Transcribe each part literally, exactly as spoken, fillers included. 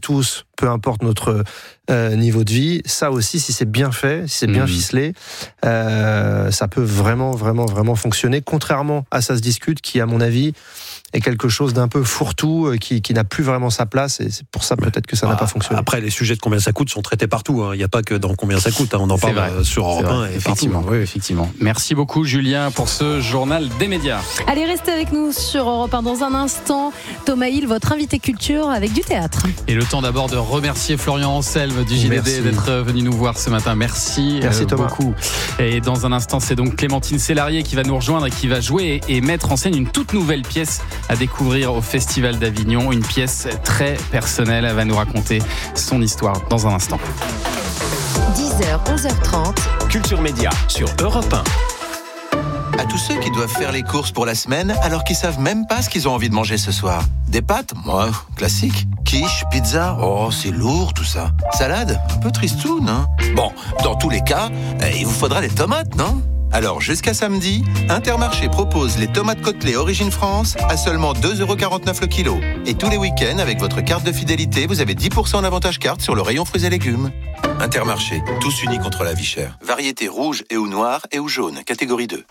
tous, peu importe notre euh, niveau de vie. Ça aussi, si c'est bien fait, si c'est bien mmh. ficelé, euh, ça peut vraiment, vraiment, vraiment fonctionner. Contrairement à Ça se discute, qui, à mon avis, est quelque chose d'un peu fourre-tout, qui, qui n'a plus vraiment sa place, et c'est pour ça peut-être que ça n'a ah, pas fonctionné. Après, les sujets de combien ça coûte sont traités partout. Il n'y a pas que dans combien ça coûte. Hein. On en c'est parle vrai. sur Europe un. Effectivement, oui, effectivement. Merci beaucoup, Julien, pour ce journal des médias. Allez, restez avec nous sur Europe un dans un instant. Thomas Hill, votre invité culture avec du théâtre. Et le temps d'abord de remercier Florian Anselme du J D D Merci. d'être venu nous voir ce matin. Merci, Merci euh, Thomas. beaucoup. Et dans un instant, c'est donc Clémentine Sélarié qui va nous rejoindre et qui va jouer et mettre en scène une toute nouvelle pièce à découvrir au Festival d'Avignon. Une pièce très personnelle. Elle va nous raconter son histoire dans un instant. dix heures, onze heures trente. Culture Média sur Europe un. À tous ceux qui doivent faire les courses pour la semaine alors qu'ils savent même pas ce qu'ils ont envie de manger ce soir. Des pâtes, moi, classique. Quiche, pizza, oh c'est lourd tout ça. Salade, un peu tristoun, hein. Bon, dans tous les cas, il vous faudra des tomates, non ? Alors jusqu'à samedi, Intermarché propose les tomates Côtelets Origine France à seulement deux euros quarante-neuf le kilo. Et tous les week-ends, avec votre carte de fidélité, vous avez dix pour cent en avantage carte sur le rayon fruits et légumes. Intermarché, tous unis contre la vie chère. Variété rouge et ou noire et ou jaune, catégorie deux.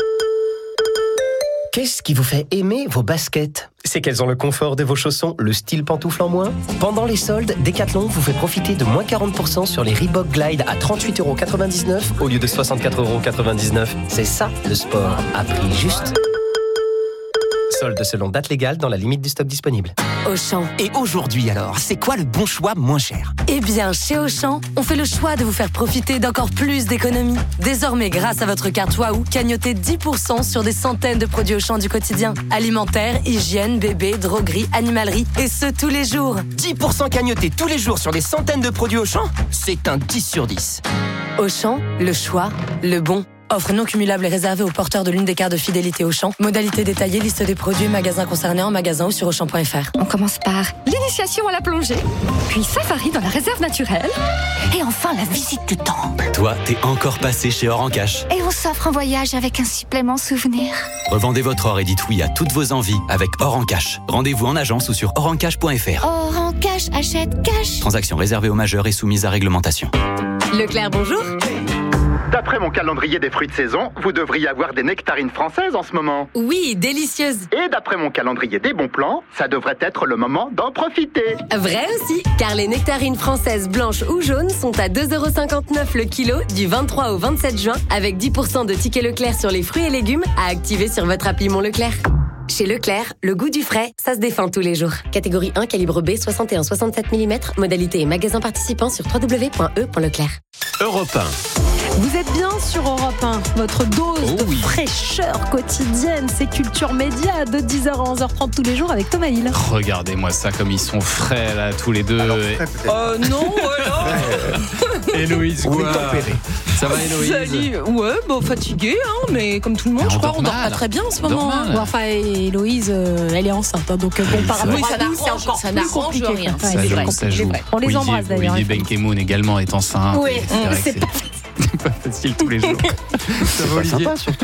Qu'est-ce qui vous fait aimer vos baskets ? C'est qu'elles ont le confort de vos chaussons, le style pantoufle en moins. Pendant les soldes, Decathlon vous fait profiter de moins quarante pour cent sur les Reebok Glide à trente-huit euros quatre-vingt-dix-neuf au lieu de soixante-quatre euros quatre-vingt-dix-neuf. C'est ça, le sport, à prix juste. Solde selon date légale dans la limite du stock disponible. Auchan. Et aujourd'hui alors, c'est quoi le bon choix moins cher ? Eh bien, chez Auchan, on fait le choix de vous faire profiter d'encore plus d'économies. Désormais, grâce à votre carte Waouh, cagnotez dix pour cent sur des centaines de produits Auchan du quotidien. Alimentaire, hygiène, bébé, droguerie, animalerie, et ce tous les jours. dix pour cent cagnotés tous les jours sur des centaines de produits Auchan ? C'est un dix sur dix. Auchan, le choix, le bon. Offre non cumulable et réservée aux porteurs de l'une des cartes de fidélité Auchan. Modalité détaillée, liste des produits, magasins concernés en magasin ou sur auchan point f r. On commence par l'initiation à la plongée, puis safari dans la réserve naturelle, et enfin la visite du temple. Toi, t'es encore passé chez Or en Cash. Et on s'offre un voyage avec un supplément souvenir. Revendez votre or et dites oui à toutes vos envies avec Or en Cash. Rendez-vous en agence ou sur or en cash point f r. Or en Cash, achète cash. Transaction réservée aux majeurs et soumise à réglementation. Leclerc, bonjour. D'après mon calendrier des fruits de saison, vous devriez avoir des nectarines françaises en ce moment. Oui, délicieuses. Et d'après mon calendrier des bons plans, ça devrait être le moment d'en profiter. Vrai aussi, car les nectarines françaises blanches ou jaunes sont à deux euros cinquante-neuf le kilo du vingt-trois au vingt-sept juin, avec dix pour cent de tickets Leclerc sur les fruits et légumes à activer sur votre appli Mon Leclerc. Chez Leclerc, le goût du frais, ça se défend tous les jours. Catégorie un, calibre B, soixante et un virgule soixante-sept millimètres. Modalité et magasin participant sur w w w point e point leclerc. Europe un. Vous êtes bien sur Europe un, votre dose oh de oui. fraîcheur quotidienne, c'est Culture Média de dix heures à onze heures trente tous les jours avec Thomas Hill. Regardez-moi ça comme ils sont frais là tous les deux. Alors, et... frais, euh, non, ouais, Héloïse, on quoi est tempéré. Ça va Héloïse? Salut, ouais, bon fatigué, hein, mais comme tout le monde, Mais je on crois, dort on dort mal. pas très bien en ce On dort moment. mal. hein. Bon, enfin, Héloïse, euh, elle est enceinte, hein, donc euh, bon, par rapport Oui, ça à nous, c'est n'arrange- encore ça plus n'arrange compliqué. rien. Ouais, Ça c'est joue, vrai. ça joue. On les Olivier- embrasse d'ailleurs. Olivier Benkemoun également est enceinte. Oui, Et c'est vrai c'est que c'est pas facile tous les jours. Ça va Olivier? Sympa surtout.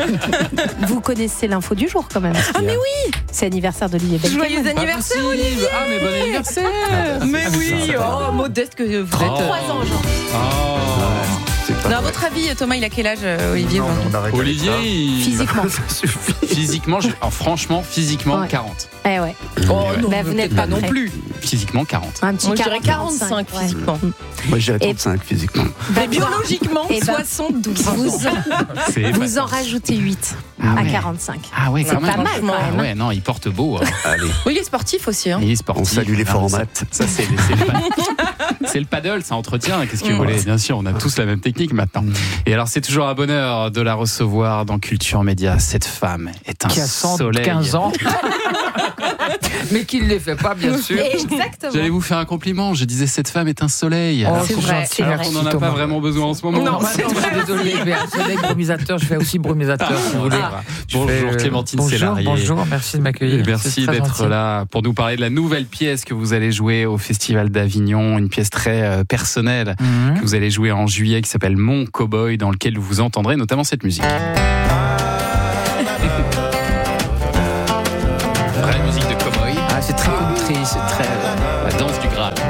Vous connaissez l'info du jour quand même. Ah mais oui, C'est l'anniversaire d'Olivier Benkemoun. joyeux anniversaire Pas possible. Olivier. Ah mais bon anniversaire. Mais oui, oh, modeste que vous êtes. Oh. Trois ans, genre. Oh. C'est pas Non, à vrai. votre avis, Thomas, il a quel âge, euh, Olivier Non, vous on arrête Olivier, avec il- Physiquement. ça. Ça suffit. physiquement, je... alors, franchement, physiquement Ouais. quarante. Eh ouais. Oh Ouais. non, Bah, vous peut-être n'êtes pas pas non prêts. plus. Physiquement quarante. Un petit Moi, je dirais quarante, quarante-cinq ouais. physiquement. Moi, je dirais Et- trente-cinq physiquement. Mais biologiquement, Eh ben, soixante-douze. Vous en, C'est vous en pas- rajoutez huit Ah à ouais. quarante-cinq. Ah ouais, C'est quand même. pas mal quand même. Ah ouais, non, il porte beau. hein. Allez, Oui, il est sportif aussi. Hein. Il est sportif. on salue les Ah, forts en ça- maths. Ça, c'est, c'est, le paddle. C'est le paddle, ça entretient. Qu'est-ce que vous voulez? Bien sûr, on a tous la même technique maintenant. Et alors, c'est toujours un bonheur de la recevoir dans Culture Média. Cette femme est un Qui a soleil. quinze ans. Mais qui ne les fait pas, bien sûr. Exactement. J'allais vous faire un compliment. Je disais, cette femme est un soleil. Oh, Alors, c'est je vrai, pense c'est vrai. qu'on n'en a pas Thomas. vraiment besoin en ce moment. Non, maintenant, je suis désolé, je vais un soleil brumisateur, je fais aussi brumisateur, si vous voulez. Ah, Je bonjour fais, euh, Clémentine bonjour, Sélarié. Bonjour, merci de m'accueillir. Et merci C'est très d'être gentil. là pour nous parler de la nouvelle pièce que vous allez jouer au Festival d'Avignon, une pièce très euh, personnelle Mhm. que vous allez jouer en juillet qui s'appelle Mon Cowboy, dans lequel vous entendrez notamment cette musique. Vraie musique de cowboy, Ah, c'est très country, c'est très. la danse du Graal.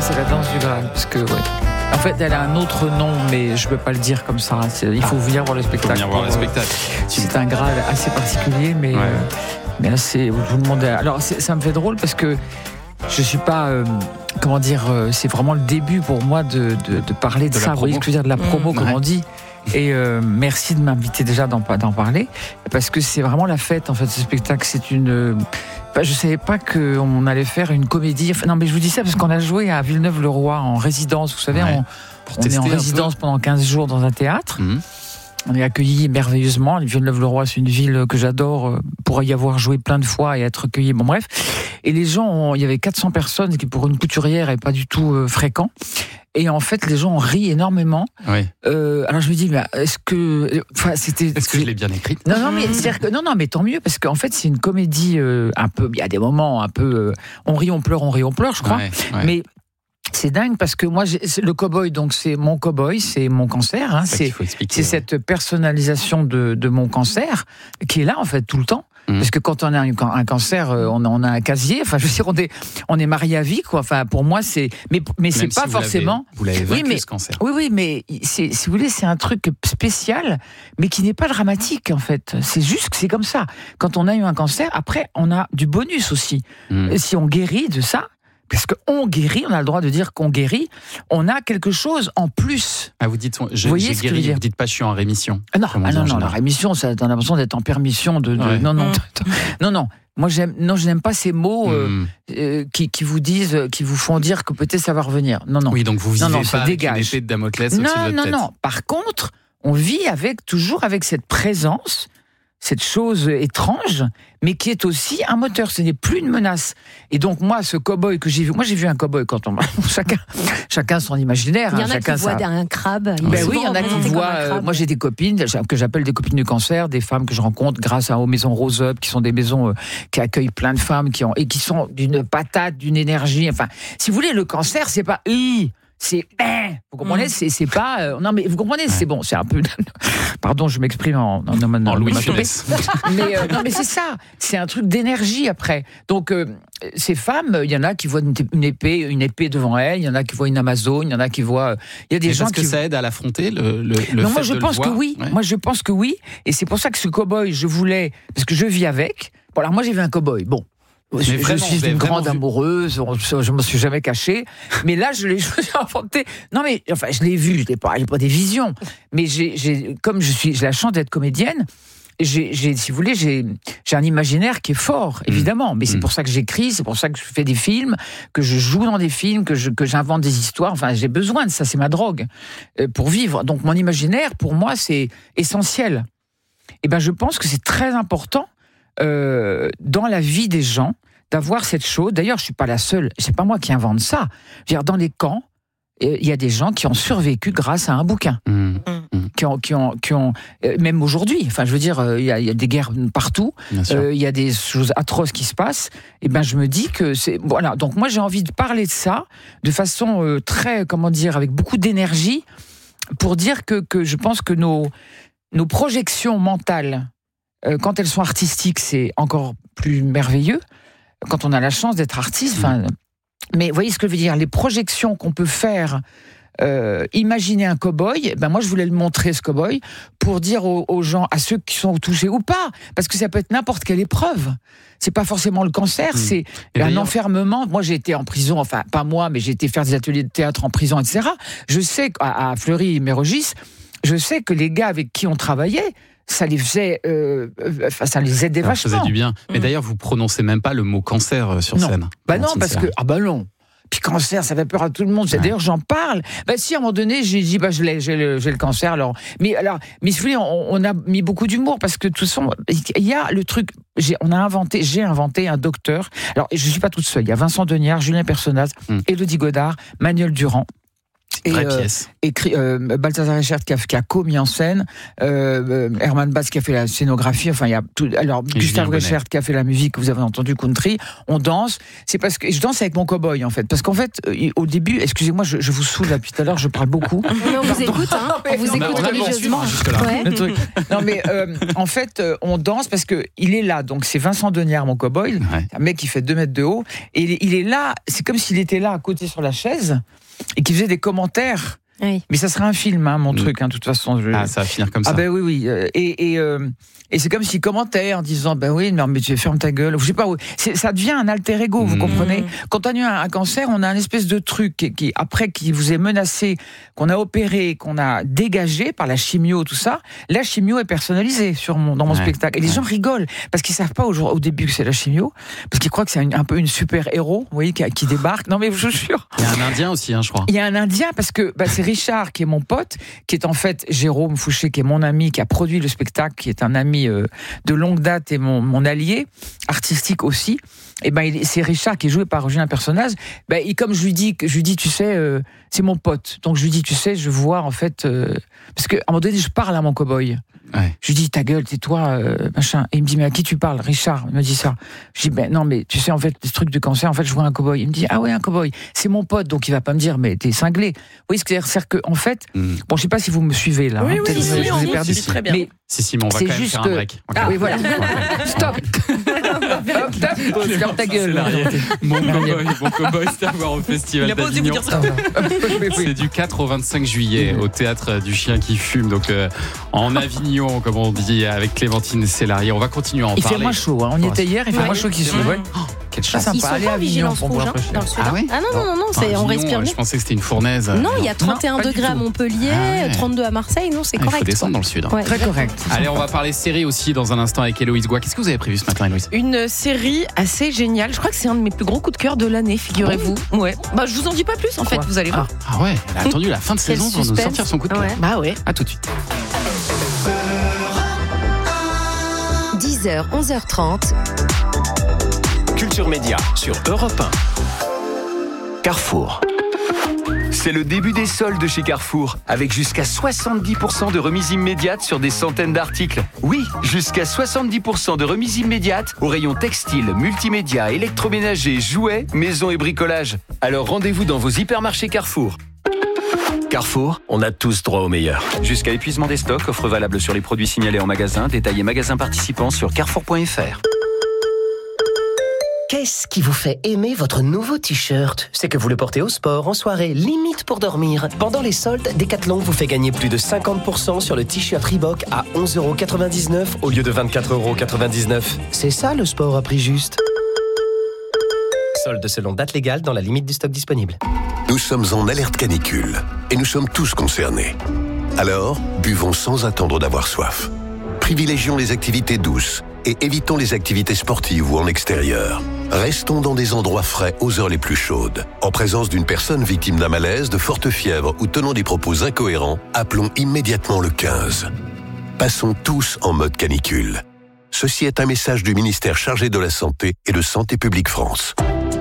c'est la danse du Graal. Parce que, ouais. En fait, elle a un autre nom, mais je ne peux pas le dire comme ça. C'est, il faut venir voir le spectacle. Faut venir voir le spectacle. C'est un Graal assez particulier, mais, ouais. euh, mais assez, où tout le monde est... Alors, c'est, ça me fait drôle parce que je ne suis pas... Euh, comment dire, euh, c'est vraiment le début pour moi de, de, de parler de, de ça. Vous voyez ce que je veux dire, de la promo, mmh, comme ouais. on dit. Et euh, merci de m'inviter déjà d'en, d'en parler, parce que c'est vraiment la fête, en fait, ce spectacle. C'est une... Euh, je ne savais pas qu'on allait faire une comédie. Enfin, non, mais je vous dis ça parce qu'on a joué à Villeneuve-le-Roi en résidence. Vous savez, ouais. on, on est en résidence pendant quinze jours dans un théâtre. Mmh. On est accueillis merveilleusement. Villeneuve-le-Roi, c'est une ville que j'adore pour y avoir joué plein de fois et être accueilli. Bon, bref. Et les gens, ont, il y avait quatre cents personnes, qui pour une couturière n'est pas du tout euh, fréquent. Et en fait, les gens ont ri énormément. Oui. Euh, alors je me dis, mais est-ce que, enfin, c'était. Est-ce que je l'ai bien écrite ? Non, non, mais c'est-à-dire que non, non, mais tant mieux parce qu'en fait, c'est une comédie euh, un peu. Il y a des moments un peu. Euh, on rit, on pleure, on rit, on pleure, je crois. Ouais, ouais. Mais c'est dingue parce que moi, j'ai, le cow-boy, donc c'est mon cow-boy, c'est mon cancer. Hein, c'est c'est ouais. cette personnalisation de, de mon cancer qui est là en fait tout le temps. Mmh. Parce que quand on a un, un cancer, on, on a un casier. Enfin, je veux dire, on est, on est marié à vie, quoi. Enfin, pour moi, c'est. Mais, mais c'est pas si forcément. Vous l'avez, vous l'avez vaincu, oui, mais, ce cancer. Oui, oui, mais c'est, si vous voulez, c'est un truc spécial, mais qui n'est pas dramatique, en fait. C'est juste que c'est comme ça. Quand on a eu un cancer, après, on a du bonus aussi. Mmh. Si on guérit de ça. Parce qu'on guérit, on a le droit de dire qu'on guérit, on a quelque chose en plus. Ah, vous dites, je, vous j'ai guéri, vous dites pas je suis en rémission. Ah non, ah non, non, la rémission, ça, t'as l'impression d'être en permission. De, de ouais. Non, non, non, non. Moi, j'aime, non, je n'aime pas ces mots euh, mmh. euh, qui, qui vous disent, qui vous font dire que peut-être ça va revenir. Non, non. Oui, donc vous vivez non, non, pas avec une épée de Damoclès au-dessus de votre non, tête. Non, non, par contre, on vit avec, toujours avec cette présence, cette chose étrange, mais qui est aussi un moteur. Ce n'est plus une menace. Et donc, moi, ce cow-boy que j'ai vu, moi, j'ai vu un cow-boy quand on, chacun, chacun son imaginaire. Il y en hein, a chacun qui voient ça... un crabe. Ben oui, il y en a qui voient, euh, moi, j'ai des copines, que j'appelle des copines du cancer, des femmes que je rencontre grâce à, aux maisons Rose Up, qui sont des maisons euh, qui accueillent plein de femmes, qui ont, et qui sont d'une patate, d'une énergie. Enfin, si vous voulez, le cancer, c'est pas, c'est, vous comprenez, mmh. c'est, c'est pas, euh, non mais vous comprenez, ouais. c'est bon, c'est un peu, pardon, je m'exprime en, en, en, en Louis Funès. Mais euh, non mais c'est ça, c'est un truc d'énergie après. Donc euh, ces femmes, il y en a qui voient une épée, une épée devant elles, il y en a qui voient une Amazone, il y en a qui voient, il y a des et gens qui. Est-ce que ça aide à l'affronter le, le, le non, fait moi je de pense le que voir. oui, ouais. moi je pense que oui, et c'est pour ça que ce cow-boy, je voulais, parce que je vis avec. Bon alors moi j'ai vu un cow-boy, bon. Mais je, vraiment, je suis une grande amoureuse, je ne me suis jamais cachée. Mais là, je l'ai, je l'ai inventé. Non, mais enfin, je l'ai vu, je n'ai pas, j'ai pas des visions. Mais j'ai, j'ai, comme je suis, j'ai la chance d'être comédienne, j'ai, j'ai, si vous voulez, j'ai, j'ai un imaginaire qui est fort, évidemment. Mmh. Mais c'est pour ça que j'écris, c'est pour ça que je fais des films, que je joue dans des films, que, je, que j'invente des histoires. Enfin, j'ai besoin de ça, c'est ma drogue euh, pour vivre. Donc, mon imaginaire, pour moi, c'est essentiel. Et ben, je pense que c'est très important. Euh, dans la vie des gens, d'avoir cette chose. D'ailleurs, je suis pas la seule. C'est pas moi qui invente ça. Je veux dire, dans les camps, il y a des gens qui ont survécu grâce à un bouquin, mmh. Mmh. qui ont, qui ont, qui ont, euh, même aujourd'hui. Enfin, je veux dire, il y a, il y a des guerres partout. Euh, il y a des choses atroces qui se passent. Et ben, je me dis que c'est voilà. Donc moi, j'ai envie de parler de ça de façon euh, très, comment dire, avec beaucoup d'énergie, pour dire que que je pense que nos nos projections mentales, quand elles sont artistiques, c'est encore plus merveilleux. Quand on a la chance d'être artiste, enfin, mais vous voyez ce que je veux dire, les projections qu'on peut faire, euh, imaginer un cow-boy, ben moi je voulais le montrer, ce cow-boy, pour dire aux, aux gens, à ceux qui sont touchés ou pas, parce que ça peut être n'importe quelle épreuve. C'est pas forcément le cancer, mmh. c'est et un enfermement. Moi j'ai été en prison, enfin pas moi, mais j'ai été faire des ateliers de théâtre en prison, et cetera. Je sais qu'à à Fleury-Mérogis, je sais que les gars avec qui on travaillait, ça les faisait, euh, enfin, ça les aidait ça vachement. Ça faisait du bien. Mais mmh. d'ailleurs, vous prononcez même pas le mot cancer sur non. scène. Bah non, parce que ah bah non. Puis cancer, ça fait peur à tout le monde. Ouais. D'ailleurs, j'en parle. Bah si, à un moment donné, j'ai dit bah je l'ai, j'ai le, j'ai le cancer. Alors, mais alors, mais si vous voulez, on, on a mis beaucoup d'humour parce que de toute façon, il y a le truc. J'ai, on a inventé, j'ai inventé un docteur. Alors, je suis pas toute seule. Il y a Vincent Deniard, Julien Personnaz, mmh. Élodie Godard, Manuel Durand. Et, Vraie euh, pièce. Écrit, euh, Balthazar Reichert qui a, qui a co-mis en scène, euh, Herman Bass qui a fait la scénographie, enfin il y a tout. Alors Et Gustave Julien Reichert qui a fait la musique, vous avez entendu country. On danse, c'est parce que je danse avec mon cow-boy en fait, parce qu'en fait euh, au début, excusez-moi, je, je vous saoule depuis tout à l'heure, je parle beaucoup. Mais on vous écoute, hein. On vous Non, écoute on a- religieusement. Ouais. Le truc. Non mais euh, en fait euh, on danse parce que il est là, donc c'est Vincent Denière mon cow-boy, Ouais. un mec qui fait deux mètres de haut, et il est, il est là, c'est comme s'il était là à côté sur la chaise et qui faisait des commentaires. Oui. Mais ça sera un film, hein, mon Mm. truc, hein, de toute façon. Je... Ah, ça va finir comme ça. Ah ben oui, oui. euh, Et, et, euh, et c'est comme s'il commentait en disant, ben oui, non mais tu fermes ta gueule. Je sais pas, c'est, ça devient un alter ego, vous Mmh. comprenez. Quand on a eu un, un cancer, on a un espèce de truc qui, qui, après, qui vous est menacé, qu'on a opéré, qu'on a dégagé par la chimio, tout ça. La chimio est personnalisée sur mon, dans mon Ouais. spectacle. Et les Ouais. gens rigolent parce qu'ils savent pas au, jour- au début que c'est la chimio, parce qu'ils croient que c'est un, un peu une super héros, vous voyez, qui, qui débarque. Non mais je vous jure. Il y a un Indien aussi, hein, je crois. Il y a un Indien parce que bah, c'est Richard qui est mon pote, qui est en fait Jérôme Fouché, qui est mon ami, qui a produit le spectacle, qui est un ami euh, de longue date et mon, mon allié artistique aussi. Et ben il- c'est Richard qui est joué par Julien Personnage. Ben et comme je lui dis, je lui dis, tu sais, euh, c'est mon pote. Donc je lui dis, tu sais, je vois en fait euh, parce que à un moment donné, je parle à mon cow-boy. Ouais. Je lui dis, ta gueule, tais-toi, euh, machin. Et il me dit, mais à qui tu parles? Richard, il me dit ça. Je dis, ben non, mais tu sais, en fait, les trucs de cancer, en fait, je vois un cow-boy. Il me dit, ah ouais, un cow-boy. C'est mon pote, donc il va pas me dire, mais t'es cinglé. Vous voyez ce que c'est-à-dire? C'est-à-dire que, en fait, Mm. bon, je sais pas si vous me suivez là. Oui, hein, oui, peut-être si, que si, je on vous ai vous perdu. suit très bien. Mais Si, si, mais on va c'est quand même juste faire que- un break. Ah oui, voilà. Stop. Hop, stop. Ferme ta gueule. là. Mon cow-boy, mon cow-boy, c'est à voir au Festival Il a pas osé vous d'Avignon. dire ça. C'est du quatre au vingt-cinq juillet au théâtre du Chien qui fume, donc euh, en Avignon, comme on dit, avec Clémentine Sélarié. On va continuer à en Il fait parler. moins chaud. Hein. On y était hier, il fait Ouais. moins chaud qu'ici. C'est vrai. Ouais. Oh, quelle Très chance. sympa. Ils sont Allez pas à en Avignon vigilance pour rouge voir hein, un peu. dans le sud. Ah ouais Ah non, non, non, non, c'est, on Avignon, respire euh, bien. Je pensais que c'était une fournaise. Non, il y a trente et un pas du degrés à tout. Montpellier, Ah ouais. trente-deux à Marseille, non, c'est Ah, il correct. faut descendre dans le sud. hein. Ouais. Très correct. Allez, on va parler série aussi dans un instant avec Héloïse Goua. Qu'est-ce que vous avez prévu ce matin, Héloïse? Une série assez géniale. Je crois que c'est un de mes plus gros coups de cœur de l'année, figurez-vous. Ouais. Bah, je vous en dis pas plus en fait, Quoi vous allez voir. Ah ouais, elle a attendu la fin de Quel saison pour nous suspense. sortir son coup de cœur. Ouais. Bah ouais. À tout de suite. dix heures, onze heures trente. Culture Média sur Europe un. Carrefour. C'est le début des soldes chez Carrefour, avec jusqu'à soixante-dix pour cent de remise immédiate sur des centaines d'articles. Oui, jusqu'à soixante-dix pour cent de remise immédiate au rayon textile, multimédia, électroménager, jouets, maison et bricolage. Alors rendez-vous dans vos hypermarchés Carrefour. Carrefour, on a tous droit au meilleur. Jusqu'à épuisement des stocks, offre valable sur les produits signalés en magasin, détaillés magasin participants sur carrefour point f r. Qu'est-ce qui vous fait aimer votre nouveau t-shirt? C'est que vous le portez au sport, en soirée, limite pour dormir. Pendant les soldes, Decathlon vous fait gagner plus de cinquante pour cent sur le t-shirt Reebok à onze euros quatre-vingt-dix-neuf au lieu de vingt-quatre euros quatre-vingt-dix-neuf. C'est ça le sport à prix juste. Soldes selon date légale dans la limite du stock disponible. Nous sommes en alerte canicule et nous sommes tous concernés. Alors, buvons sans attendre d'avoir soif. Privilégions les activités douces et évitons les activités sportives ou en extérieur. Restons dans des endroits frais aux heures les plus chaudes. En présence d'une personne victime d'un malaise, de forte fièvre ou tenant des propos incohérents, appelons immédiatement le quinze. Passons tous en mode canicule. Ceci est un message du ministère chargé de la Santé et de Santé publique France.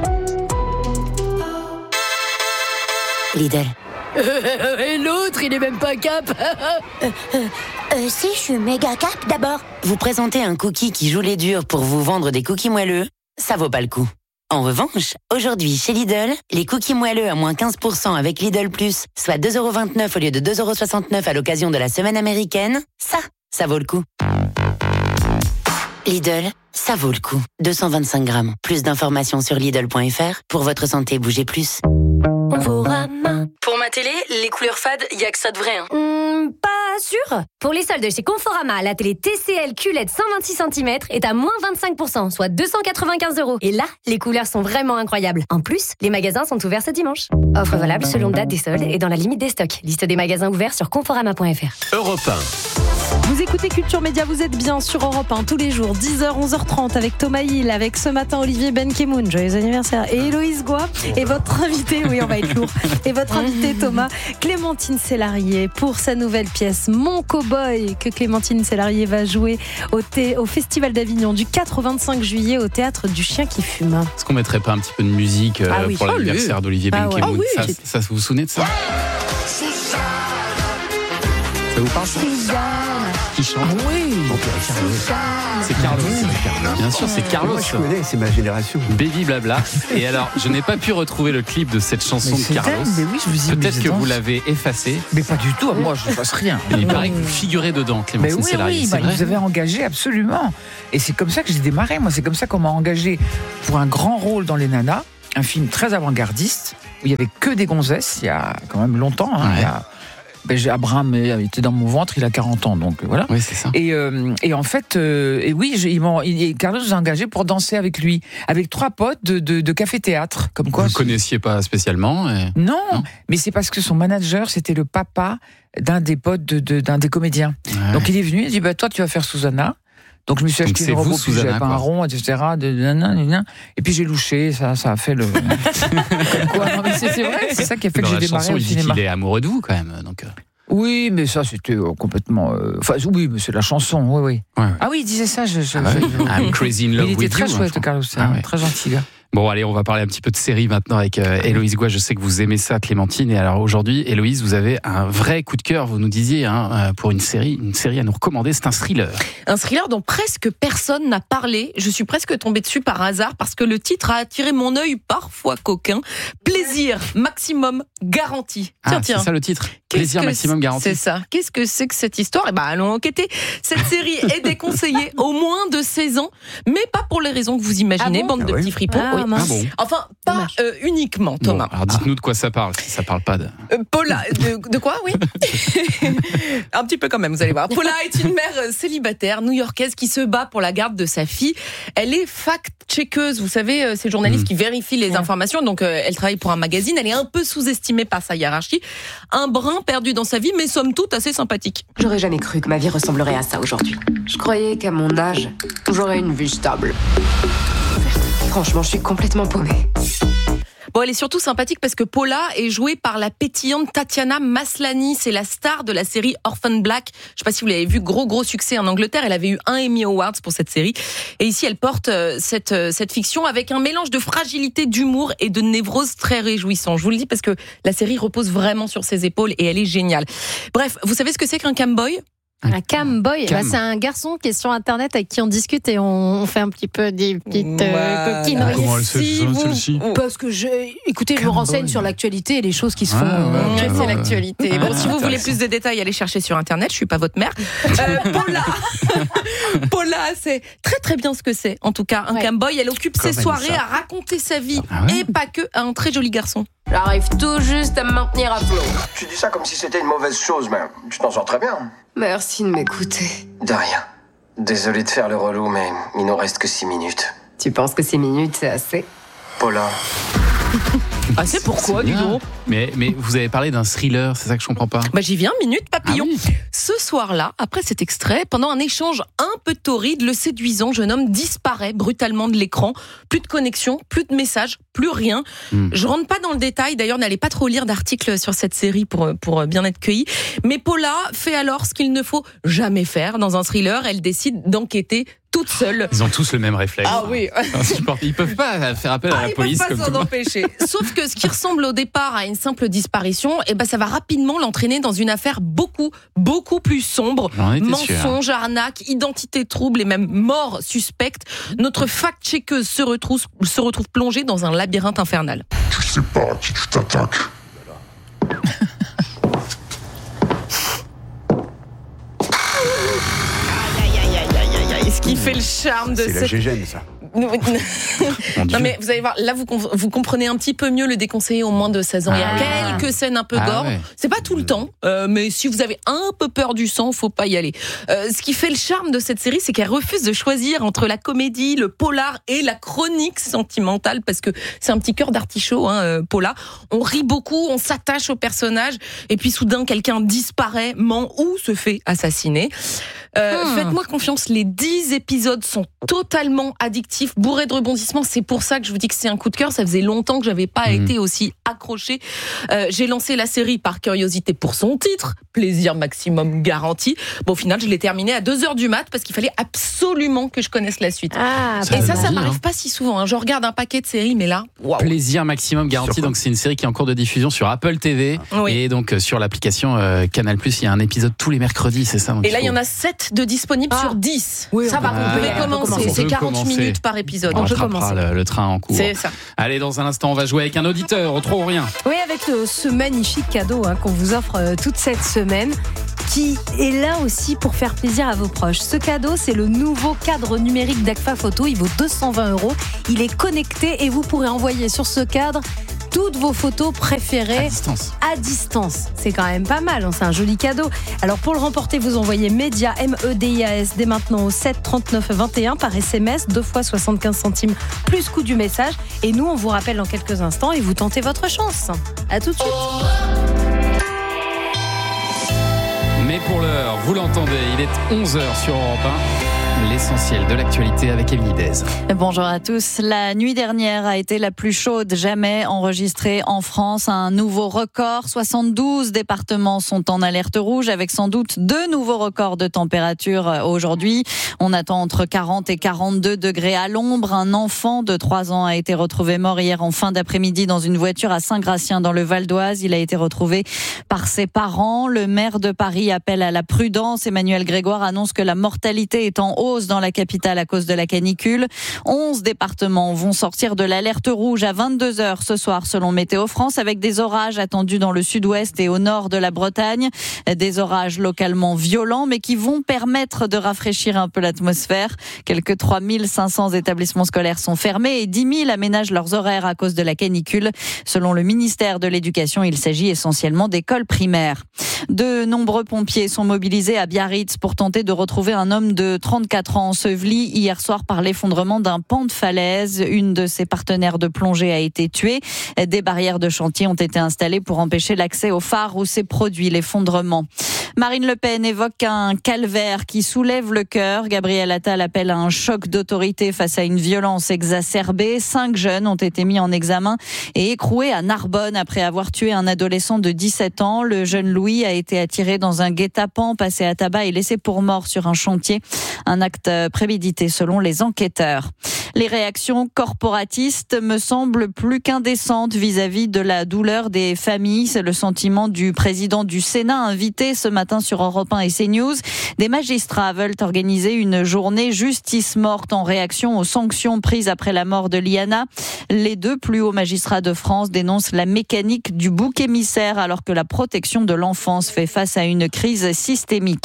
Lidl. Et l'autre, il est même pas cap. euh, euh, euh, si, je suis méga cap d'abord. Vous présentez un cookie qui joue les durs pour vous vendre des cookies moelleux, ça vaut pas le coup. En revanche, aujourd'hui chez Lidl, les cookies moelleux à moins quinze pour cent avec Lidl Plus, soit deux euros vingt-neuf au lieu de deux euros soixante-neuf à l'occasion de la semaine américaine, ça, ça vaut le coup. Lidl, ça vaut le coup. deux cent vingt-cinq grammes. Plus d'informations sur Lidl point f r. Pour votre santé, bougez plus. Conforama. Pour ma télé, les couleurs fades, y a que ça de vrai. Hein. Mmh, pas sûr. Pour les soldes chez Conforama, la télé T C L Q L E D cent vingt-six centimètres est à moins vingt-cinq pour cent, soit deux cent quatre-vingt-quinze euros. Et là, les couleurs sont vraiment incroyables. En plus, les magasins sont ouverts ce dimanche. Offre valable selon date des soldes et dans la limite des stocks. Liste des magasins ouverts sur conforama point f r. Europe un. Vous écoutez Culture Média, vous êtes bien sur Europe un tous les jours, dix heures, onze heures trente avec Thomas Hill, avec ce matin Olivier Benkemoun, joyeux anniversaire, et Héloïse Goua, et votre invité, oui on va être lourd, et votre invité Thomas, Clémentine Célarié, pour sa nouvelle pièce Mon Cowboy, que Clémentine Célarié va jouer au, thé, au Festival d'Avignon du quatre au vingt-cinq juillet au Théâtre du Chien qui fume. Est-ce qu'on mettrait pas un petit peu de musique euh, ah oui. pour oh, l'anniversaire lui. d'Olivier ah Benkemoun? ouais. ah, oui, ça, ça, vous vous souvenez de ça? Ça vous parle ça? Qui chante? Ah oui. C'est Carlos. Bien sûr, c'est Carlos. Moi, je connais, c'est ma génération. Baby Blabla. Et alors, je n'ai pas pu retrouver le clip de cette chanson mais de Carlos. Elle, mais oui, je vous Peut-être que vous l'avez effacé. Mais pas du tout. Moi, je ne fasse rien. Mais il paraît que vous figurez dedans, Clémentine mais oui, Célarié. Oui, bah, vous avez engagé absolument. Et c'est comme ça que j'ai démarré. Moi, c'est comme ça qu'on m'a engagé pour un grand rôle dans Les Nanas, un film très avant-gardiste où il y avait que des gonzesses. Il y a quand même longtemps. Hein, ouais. il y a... Ben, j'ai Abraham il était dans mon ventre, il a quarante ans, donc voilà. Oui, c'est ça. Et, euh, et en fait, euh, et oui, j'ai, ils m'ont, il, Carlos nous a engagé pour danser avec lui, avec trois potes de, de, de café-théâtre. Comme quoi, vous ne connaissiez pas spécialement et... non, non, mais c'est parce que son manager, c'était le papa d'un des potes de, de, d'un des comédiens. Ouais. Donc il est venu, il dit bah, toi, tu vas faire Susanna. Donc je me suis acheté une robe, puis j'avais pas un rond, et cetera. De, de, de, de, et puis j'ai louché, ça, ça a fait le. quoi, non, mais c'est, c'est vrai, c'est ça qui a fait dans que j'ai démarré chanson, au il cinéma. Dit qu'il est amoureux de vous quand même, donc. Oui, mais ça c'était euh, complètement. Euh... Enfin, oui, mais c'est la chanson, oui, oui. Ouais, ouais. Ah oui, il disait ça. Je, je, ah ouais. je... I'm crazy in love il with you. Il était très chouette, hein, Carlos, ah ouais. Très gentil gars. Bon, allez, on va parler un petit peu de série maintenant avec euh, Héloïse Goua. Je sais que vous aimez ça, Clémentine. Et alors aujourd'hui, Héloïse, vous avez un vrai coup de cœur, vous nous disiez, hein, pour une série, une série à nous recommander. C'est un thriller. Un thriller dont presque personne n'a parlé. Je suis presque tombée dessus par hasard parce que le titre a attiré mon œil parfois coquin. Plaisir maximum garanti. Ah, tiens, tiens. C'est ça le titre. Plaisir maximum garanti. C'est ça. Qu'est-ce que c'est que cette histoire? Eh ben, allons enquêter. Cette série est déconseillée aux moins de seize ans, mais pas pour les raisons que vous imaginez, ah bon bande ah de ouais. petits fripons. Ah, oui. ah bon. Enfin, pas euh, uniquement, Thomas. Bon, alors dites-nous de quoi ça parle, si ça parle pas de... Euh, Paula, de, de quoi, oui. Un petit peu quand même, vous allez voir. Paula est une mère célibataire new-yorkaise qui se bat pour la garde de sa fille. Elle est fact-checkeuse, vous savez, ces journalistes mmh. qui vérifient les informations. Donc, euh, elle travaille pour un magazine. Elle est un peu sous-estimée par sa hiérarchie. Un brin perdu dans sa vie, mais somme toute assez sympathique. J'aurais jamais cru que ma vie ressemblerait à ça aujourd'hui. Je croyais qu'à mon âge, j'aurais une vie stable. Franchement, je suis complètement paumée. Bon, elle est surtout sympathique parce que Paula est jouée par la pétillante Tatiana Maslany. C'est la star de la série Orphan Black. Je sais pas si vous l'avez vu, gros gros succès en Angleterre. Elle avait eu un Emmy Awards pour cette série. Et ici, elle porte euh, cette euh, cette fiction avec un mélange de fragilité, d'humour et de névrose très réjouissant. Je vous le dis parce que la série repose vraiment sur ses épaules et elle est géniale. Bref, vous savez ce que c'est qu'un camboy ? Un camboy, Cam. bah, c'est un garçon qui est sur internet avec qui on discute et on, on fait un petit peu des petites euh, coquineries. Comment elle sait si celle-ci? Parce que je, écoutez, je me renseigne sur l'actualité et les choses qui se font. Ah, ouais, ouais, c'est ouais, l'actualité. Ouais, bon, ouais, si vous voulez plus de détails, allez chercher sur internet. Je suis pas votre mère. Euh, Paula, Paula, c'est très très bien ce que c'est. En tout cas, un ouais. camboy. Elle occupe Comme ses soirées à raconter sa vie ah ouais. et pas que à un très joli garçon. J'arrive tout juste à me maintenir à flot. Tu dis ça comme si c'était une mauvaise chose, mais tu t'en sors très bien. Merci de m'écouter. De rien. Désolé de faire le relou, mais il nous reste que six minutes. Tu penses que six minutes, c'est assez? Paula. Ah, c'est pourquoi, dis donc. Mais, mais vous avez parlé d'un thriller, c'est ça que je comprends pas. Bah, j'y viens, minute papillon. Ah oui. Ce soir-là, après cet extrait, pendant un échange un peu torride, le séduisant jeune homme disparaît brutalement de l'écran. Plus de connexion, plus de messages, plus rien. Mm. Je rentre pas dans le détail, d'ailleurs, n'allez pas trop lire d'articles sur cette série pour, pour bien être cueilli. Mais Paula fait alors ce qu'il ne faut jamais faire dans un thriller. Elle décide d'enquêter toute seule. Ils ont tous le même réflexe. Ah oui. Ils peuvent pas faire appel à ah, la ils police. Ils peuvent pas comme s'en empêcher. Sauf que ce qui ressemble au départ à une simple disparition, eh ben ça va rapidement l'entraîner dans une affaire beaucoup, beaucoup plus sombre. Mensonges, arnaques, identité trouble et même mort suspecte. Notre fact-checkeuse se retrouve, se retrouve plongée dans un labyrinthe infernal. Tu sais pas à qui tu t'attaques. Ce qui fait le charme de c'est cette... la gégène, ça. non mais vous allez voir, là vous, vous comprenez un petit peu mieux le déconseillé aux moins de seize ans. Ah, il y a ah, quelques scènes un peu ah, gore. Ouais. C'est pas tout le temps, euh, mais si vous avez un peu peur du sang, faut pas y aller. Euh, ce qui fait le charme de cette série, c'est qu'elle refuse de choisir entre la comédie, le polar et la chronique sentimentale, parce que c'est un petit cœur d'artichaut, hein, euh, Paula. On rit beaucoup, on s'attache au personnage, et puis soudain quelqu'un disparaît, ment ou se fait assassiner. Euh, hmm. Faites-moi confiance, les dix épisodes sont totalement addictifs, bourrés de rebondissements. C'est pour ça que je vous dis que c'est un coup de cœur. Ça faisait longtemps que j'avais pas mmh. été aussi accrochée. Euh, j'ai lancé la série par curiosité pour son titre, plaisir maximum garanti. Bon, au final, je l'ai terminé à deux heures du mat parce qu'il fallait absolument que je connaisse la suite. Ah, et ça, ça dit, m'arrive hein. pas si souvent. Hein. Je regarde un paquet de séries, mais là, waouh. Plaisir maximum garanti. Donc c'est une série qui est en cours de diffusion sur Apple T V oui. et donc sur l'application euh, Canal plus. Il y a un épisode tous les mercredis, c'est ça. Et là, il faut... y en a sept de disponibles ah. sur dix. Oui, ça va, vous pouvez commencer. C'est quarante minutes par épisode. On, on peut commencer. Le, le train en cours. C'est ça. Allez, dans un instant, on va jouer avec un auditeur. Au trop ou rien. Oui, avec le, ce magnifique cadeau hein, qu'on vous offre euh, toute cette semaine, qui est là aussi pour faire plaisir à vos proches. Ce cadeau, c'est le nouveau cadre numérique d'Agfa Photo. Il vaut deux cent vingt euros. Il est connecté et vous pourrez envoyer sur ce cadre toutes vos photos préférées à distance. À distance. C'est quand même pas mal, hein, c'est un joli cadeau. Alors pour le remporter, vous envoyez Média, M E D I A S, dès maintenant au sept trente-neuf vingt et un par S M S, deux fois soixante-quinze centimes plus coût du message. Et nous, on vous rappelle dans quelques instants et vous tentez votre chance. À tout de suite. Mais pour l'heure, vous l'entendez, il est onze heures sur Europe un. L'essentiel de l'actualité avec Émilie Dez. Bonjour à tous. La nuit dernière a été la plus chaude jamais enregistrée en France. Un nouveau record. soixante-douze départements sont en alerte rouge avec sans doute deux nouveaux records de température aujourd'hui. On attend entre quarante et quarante-deux degrés à l'ombre. Un enfant de trois ans a été retrouvé mort hier en fin d'après-midi dans une voiture à Saint-Gratien dans le Val d'Oise. Il a été retrouvé par ses parents. Le maire de Paris appelle à la prudence. Emmanuel Grégoire annonce que la mortalité est en hausse dans la capitale à cause de la canicule. onze départements vont sortir de l'alerte rouge à vingt-deux heures ce soir selon Météo France, avec des orages attendus dans le sud-ouest et au nord de la Bretagne. Des orages localement violents mais qui vont permettre de rafraîchir un peu l'atmosphère. Quelques trois mille cinq cents établissements scolaires sont fermés et dix mille aménagent leurs horaires à cause de la canicule. Selon le ministère de l'Éducation, il s'agit essentiellement d'écoles primaires. De nombreux pompiers sont mobilisés à Biarritz pour tenter de retrouver un homme de trente-quatre ans enseveli hier soir par l'effondrement d'un pan de falaise. Une de ses partenaires de plongée a été tuée. Des barrières de chantier ont été installées pour empêcher l'accès au phare où s'est produit l'effondrement. Marine Le Pen évoque un calvaire qui soulève le cœur. Gabriel Attal appelle à un choc d'autorité face à une violence exacerbée. Cinq jeunes ont été mis en examen et écroués à Narbonne après avoir tué un adolescent de dix-sept ans. Le jeune Louis a été attiré dans un guet-apens, passé à tabac et laissé pour mort sur un chantier. Un acte prémédité selon les enquêteurs. Les réactions corporatistes me semblent plus qu'indécentes vis-à-vis de la douleur des familles. C'est le sentiment du président du Sénat invité ce matin sur Europe un et CNews. Des magistrats veulent organiser une journée justice morte en réaction aux sanctions prises après la mort de Liana. Les deux plus hauts magistrats de France dénoncent la mécanique du bouc émissaire alors que la protection de l'enfance fait face à une crise systémique.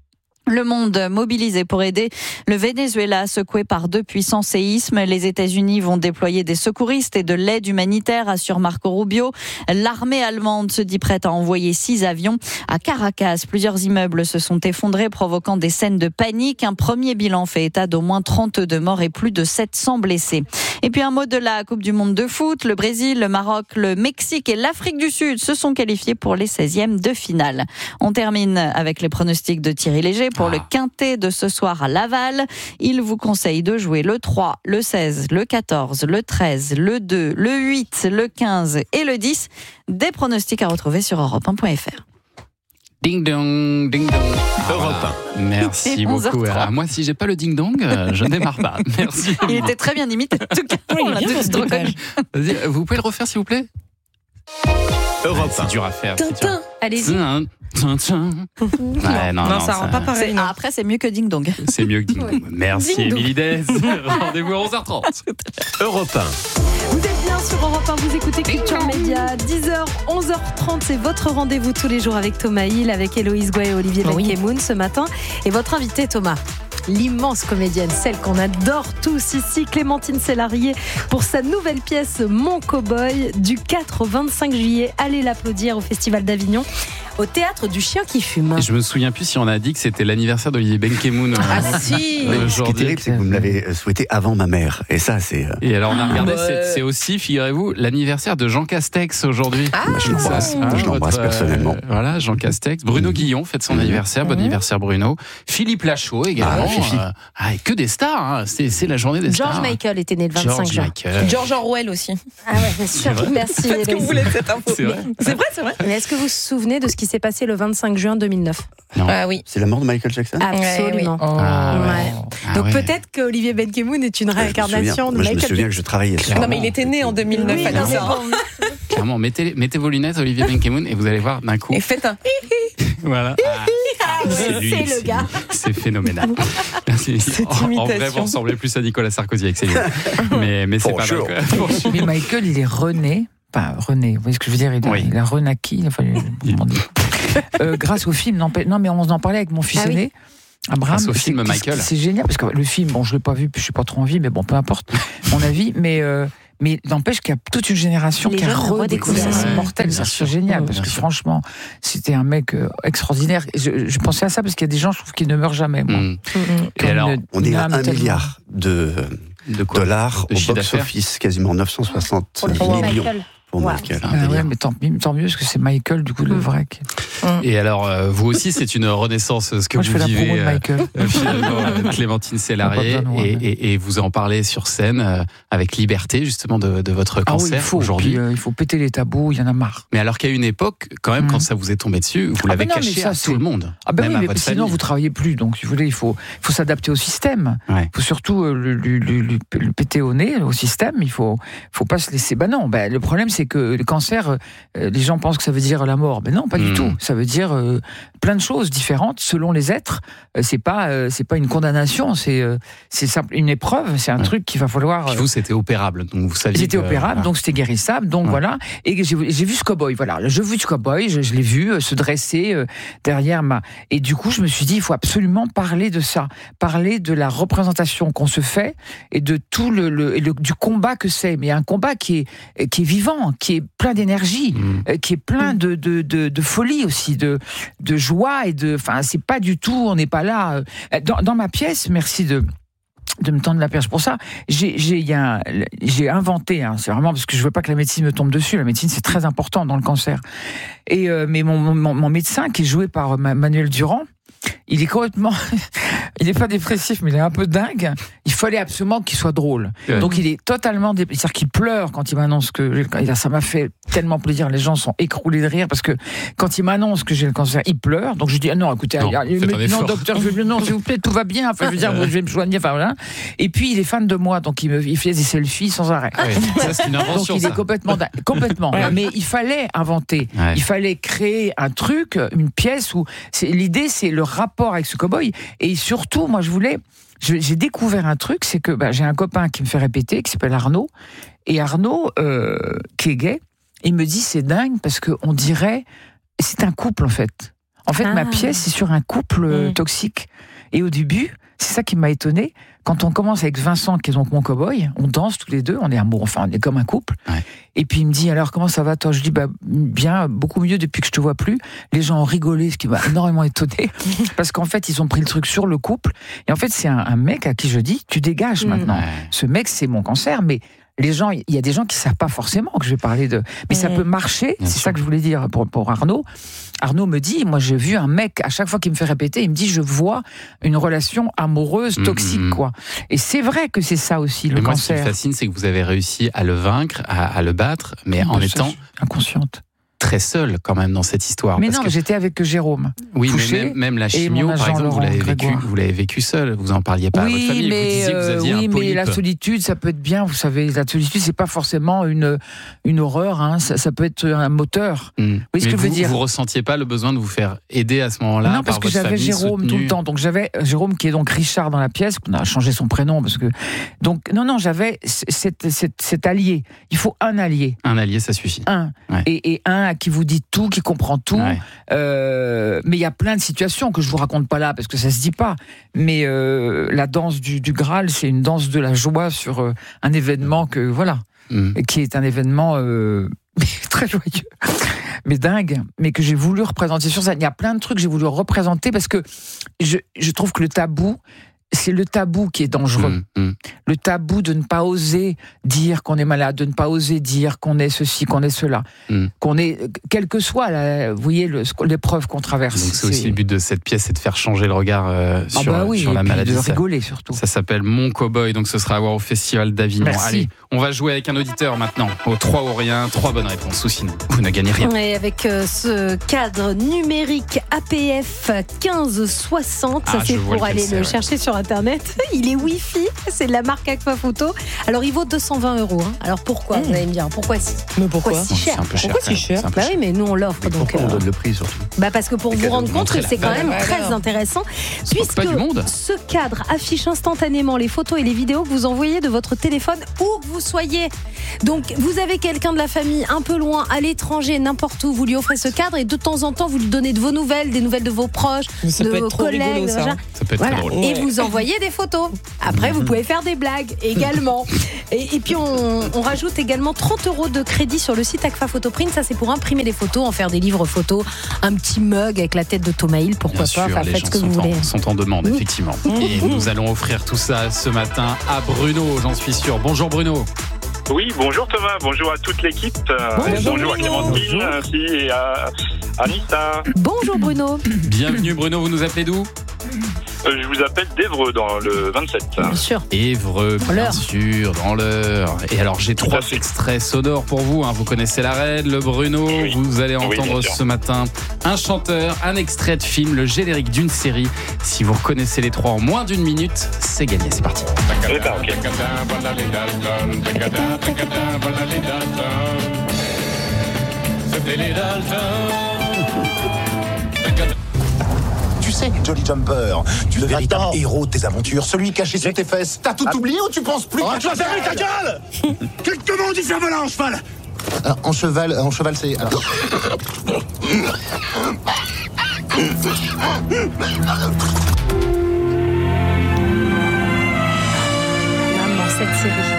Le monde mobilisé pour aider le Venezuela secoué par deux puissants séismes. Les États-Unis vont déployer des secouristes et de l'aide humanitaire, assure Marco Rubio. L'armée allemande se dit prête à envoyer six avions. À Caracas, plusieurs immeubles se sont effondrés, provoquant des scènes de panique. Un premier bilan fait état d'au moins trente-deux morts et plus de sept cents blessés. Et puis un mot de la Coupe du Monde de foot. Le Brésil, le Maroc, le Mexique et l'Afrique du Sud se sont qualifiés pour les seizièmes de finale. On termine avec les pronostics de Thierry Léger pour ah. le quintet de ce soir à Laval. Il vous conseille de jouer le trois, le seize, le quatorze, le treize, le deux, le huit, le quinze et le dix. Des pronostics à retrouver sur europe un point f r. Ding dong, ding dong. Europe un. Merci beaucoup. Alors, moi, si j'ai pas le ding dong, je ne démarre pas. Merci. Il était très bien imité. En tout cas, on l'a tous reconnu. Vous pouvez le refaire, s'il vous plaît? Europe un. C'est dur à faire. Tintin. Allez-y. Ouais, non, non, non, ça rend pas pareil. Ah, après, c'est mieux que Ding Dong. C'est mieux que Ding Dong. Merci, Émilie Dez. Rendez-vous à onze heures trente. Europe un. Vous êtes bien sur Europe un, vous écoutez Culture Média. dix heures, onze heures trente, c'est votre rendez-vous tous les jours avec Thomas Hill, avec Héloïse Goy et Olivier oui. Benkemoun ce matin. Et votre invité, Thomas, l'immense comédienne, celle qu'on adore tous ici, Clémentine Célarié, pour sa nouvelle pièce Mon Cowboy, du quatre au vingt-cinq juillet. Allez l'applaudir au Festival d'Avignon, au théâtre du Chien qui fume. Et je me souviens plus si on a dit que c'était l'anniversaire d'Olivier Benkemoun. Ah euh, si. Ce qui est terrible, c'est que vous me l'avez souhaité avant ma mère. Et ça, c'est. Euh... Et alors on a regardé, ah, c'est, c'est aussi, figurez-vous, l'anniversaire de Jean Castex aujourd'hui. Ah, je l'embrasse, ah, je l'embrasse votre, personnellement. Euh, voilà, Jean Castex. Bruno mmh. Guillon fête son mmh. anniversaire. Bon mmh. anniversaire Bruno. Philippe Lachaud également. Ah, euh, ah, que des stars. Hein. C'est, c'est la journée des George stars. George Michael était né le vingt-cinq George juin. Michael. George Orwell aussi. Ah ouais, bien sûr. Merci. Est-ce que vous voulez cette info? C'est vrai. C'est vrai, c'est vrai. Mais est-ce que vous vous souvenez de ce qui s'est passé le vingt-cinq juin deux mille neuf? Non. Ah oui. C'est la mort de Michael Jackson? Absolument. Ouais, oui. oh. ah, ouais. Ouais. Ah, Donc ouais. peut-être qu'Olivier Benkemoun est une réincarnation de Moi, Michael Jackson. Je me souviens que je travaillais sur. Non, mais il était né en deux mille neuf. Oui, à non, ça. bon. Clairement, mettez, mettez vos lunettes, Olivier Benkemoun, et vous allez voir d'un coup. Et faites un. Voilà. Ah, ouais, c'est, lui, c'est le gars. C'est phénoménal. Cette en, en vrai, vous ressemblez plus à Nicolas Sarkozy avec ses lunettes. Mais, mais c'est Bonjour. pas mal. Mais Michael, il est rené. Pas rené, vous voyez ce que je veux dire? Il a, oui. il a renaquis. Enfin, euh, grâce au film. Non, non, mais on en parlait avec mon fils ah, aîné. Oui. Abraham, grâce au film c'est, Michael. C'est, c'est génial parce que le film, bon, je l'ai pas vu, puis je suis pas trop en vie, mais bon, peu importe mon avis. Mais euh, mais n'empêche qu'il y a toute une génération les qui a redécouvert. Ouais, c'est mortel, ça, c'est génial, parce que sûr. franchement, c'était un mec euh, extraordinaire. Je, je pensais à ça parce qu'il y a des gens, je trouve, qui ne meurent jamais. Moi. Mmh. Mmh. Et alors, on est à un milliard de, de dollars de au box-office, quasiment neuf cent soixante millions. Pour wow. Michael. Ah ouais, mais tant, tant mieux, parce que c'est Michael, du coup, le vrai. Qui... Et alors, euh, vous aussi, c'est une renaissance, ce que Moi, vous je fais vivez, la promo de euh, finalement, Clémentine Célarié, et, et, et vous en parlez sur scène euh, avec liberté, justement, de, de votre cancer ah oui, il faut, aujourd'hui. Puis, euh, il faut péter les tabous, il y en a marre. Mais alors qu'à une époque, quand même, mmh. quand ça vous est tombé dessus, vous ah l'avez ben non, caché ça, à c'est... tout le monde. Ah ben même oui, à mais votre sinon, famille. vous travaillez plus. Donc, si vous voulez, il faut, il faut s'adapter au système. Il ouais. faut surtout euh, le, le, le, le, le péter au nez, au système. Il faut, faut pas se laisser. Ben non, ben, le problème, c'est que le cancer, euh, les gens pensent que ça veut dire la mort. Mais non, pas mmh. du tout. Ça veut dire euh, plein de choses différentes selon les êtres. Euh, c'est pas, euh, c'est pas une condamnation. C'est, euh, c'est simple, une épreuve. C'est un ouais. truc qu'il va falloir. Puis vous, c'était opérable. Donc, vous saviez. C'était que... opérable, ah. donc c'était guérissable. Donc ouais. voilà. Et j'ai, j'ai vu ce cow-boy. Voilà. Je vu ce cow-boy. Je, je l'ai vu euh, se dresser euh, derrière ma. Et du coup, je me suis dit, il faut absolument parler de ça. Parler de la représentation qu'on se fait et de tout le, le, le du combat que c'est. Mais un combat qui est, qui est vivant, qui est plein d'énergie. Mmh. qui est plein de, de, de, de folie aussi, de, de joie et de, enfin, c'est pas du tout, on n'est pas là. Dans, dans ma pièce, merci de, de me tendre la perche pour ça, j'ai, j'ai, y a, j'ai inventé, hein, c'est vraiment parce que je veux pas que la médecine me tombe dessus, la médecine c'est très important dans le cancer. Et, euh, mais mon, mon, mon médecin, qui est joué par Manuel Durand, il est complètement, il n'est pas dépressif, mais il est un peu dingue. Il fallait absolument qu'il soit drôle. Ouais. Donc il est totalement, dé... c'est-à-dire qu'il pleure quand il m'annonce que ça m'a fait tellement plaisir. Les gens sont écroulés de rire parce que quand il m'annonce que j'ai le cancer, il pleure. Donc je dis ah non, écoutez, non, il, mais, non docteur, je veux, non s'il vous plaît, tout va bien. Enfin, je veux dire, je vais me soigner. Enfin voilà. Et puis il est fan de moi, donc il me, il fait des selfies sans arrêt. Ouais, ça c'est une invention. Donc il ça. est complètement, complètement. Ouais. Mais il fallait inventer, ouais. il fallait créer un truc, une pièce où c'est, l'idée c'est le rapport avec ce cow-boy. Et surtout, moi je voulais. J'ai découvert un truc, c'est que bah, j'ai un copain qui me fait répéter, qui s'appelle Arnaud, et Arnaud, euh, qui est gay, il me dit c'est dingue parce qu'on dirait, c'est un couple en fait. En fait, ah. ma pièce c'est sur un couple mmh. toxique. Et au début, c'est ça qui m'a étonné. Quand on commence avec Vincent, qui est donc mon cow-boy, on danse tous les deux, on est amoureux, enfin on est comme un couple. Ouais. Et puis il me dit alors comment ça va toi? Je dis bah bien, beaucoup mieux depuis que je te vois plus. Les gens ont rigolé, ce qui m'a énormément étonné parce qu'en fait ils ont pris le truc sur le couple. Et en fait c'est un, un mec à qui je dis tu dégages mmh. maintenant. Ouais. Ce mec c'est mon cancer, mais les gens, il y a des gens qui savent pas forcément que je vais parler de, mais mmh. ça peut marcher. Bien c'est sûr. Ça que je voulais dire pour, pour Arnaud. Arnaud me dit, moi j'ai vu un mec à chaque fois qu'il me fait répéter, il me dit je vois une relation amoureuse toxique mmh. quoi. Et c'est vrai que c'est ça aussi le mais moi, cancer. Ce qui me fascine, c'est que vous avez réussi à le vaincre, à, à le battre, mais en étant inconsciente. Très seule quand même dans cette histoire. Mais parce non, que... j'étais avec Jérôme. Oui, touché, mais même, même la chimio, par exemple, vous l'avez vécu, vous l'avez vécu seule. Vous en parliez pas oui, à votre famille. Mais, vous disiez que vous aviez euh, oui, un polype. mais la solitude, ça peut être bien. Vous savez, la solitude, c'est pas forcément une une horreur. Hein. Ça, ça peut être un moteur. Mmh. Vous voyez mais ce que vous, je veux dire? Vous ressentiez pas le besoin de vous faire aider à ce moment-là? Non, parce par que votre j'avais famille Jérôme soutenue. tout le temps. Donc j'avais Jérôme qui est donc Richard dans la pièce. On a changé son prénom parce que donc non non j'avais cet, cet, cet allié. Il faut un allié. Un allié, ça suffit. Un ouais. et, et un quelqu'un qui vous dit tout, qui comprend tout. Ouais. Euh, mais il y a plein de situations que je vous raconte pas là parce que ça se dit pas. Mais euh, la danse du, du Graal, c'est une danse de la joie sur euh, un événement que voilà, mmh. qui est un événement euh, très joyeux, mais dingue, mais que j'ai voulu représenter sur ça. Il y a plein de trucs que j'ai voulu représenter parce que je, je trouve que le tabou. C'est le tabou qui est dangereux. Mmh, mmh. Le tabou de ne pas oser dire qu'on est malade, de ne pas oser dire qu'on est ceci, qu'on est cela, mmh. qu'on est, quelle que soit, la, vous voyez, le, l'épreuve qu'on traverse. Donc c'est, c'est aussi le but de cette pièce, c'est de faire changer le regard euh, sur, ah bah oui, sur la maladie. De rigoler surtout. Ça s'appelle Mon Cowboy, donc ce sera à voir au Festival d'Avignon. Merci. Allez, on va jouer avec un auditeur maintenant. Au trois ou rien, trois bonnes réponses, ou sinon vous ne gagnez rien. Et avec euh, ce cadre numérique A P F quinze soixante, ah, ça c'est pour aller le ouais. chercher sur Internet. Il est Wi-Fi, c'est de la marque Aquaphoto. Alors il vaut deux cent vingt euros. Hein. Alors pourquoi mmh. Vous allez me dire, pourquoi si Mais pourquoi, pourquoi si cher C'est un peu cher. Pourquoi si cher Bah oui, mais nous on l'offre. Mais donc. Pourquoi euh... on donne le prix surtout Bah parce que pour vous rendre compte que c'est quand même valeur. très intéressant, puisque pas du monde. ce cadre affiche instantanément les photos et les vidéos que vous envoyez de votre téléphone où que vous soyez. Donc vous avez quelqu'un de la famille un peu loin, à l'étranger, n'importe où, vous lui offrez ce cadre et de temps en temps vous lui donnez de vos nouvelles, des nouvelles de vos proches, ça de peut vos être trop collègues, rigolo, ça. Machin. Ça peut être Voilà. très drôle. Et vous envoyez des photos. Après vous pouvez faire des blagues également. Et, et puis on, on rajoute également trente euros de crédit sur le site Aqua Photo Print. Ça c'est pour imprimer des photos, en faire des livres photos, un petit mug avec la tête de Thomas Hill, pourquoi Bien pas. sûr, Enfin, les faites gens ce que sont vous en, voulez. sont en demande, Mmh. effectivement. Et nous allons offrir tout ça ce matin à Bruno, j'en suis sûr. Bonjour Bruno. Oui, bonjour Thomas, bonjour à toute l'équipe. Bonjour, bonjour à Clémentine, bonjour. ainsi et à Anissa. Bonjour Bruno. Bienvenue Bruno, vous nous appelez d'où ? Euh, je vous appelle d'Evreux dans le vingt-sept. Bien sûr. Évreux, bien l'heure. sûr, dans l'heure. Et alors j'ai trois extraits sonores pour vous. Hein. Vous connaissez la Reine, le Bruno. Oui. Vous allez entendre Oui, ce matin un chanteur, un extrait de film, le générique d'une série. Si vous reconnaissez les trois en moins d'une minute, c'est gagné. C'est parti. C'est ça, ok. Tu sais, Jolly Jumper, tu es le véritable Attends. héros de tes aventures, celui caché sous tes fesses. T'as tout ah. oublié ou tu penses plus Oh, qu'à tu vas fermer ta gueule Comment on dit cerf-volant en cheval Alors, en cheval, en cheval, c'est... Alors... Maman, cette série.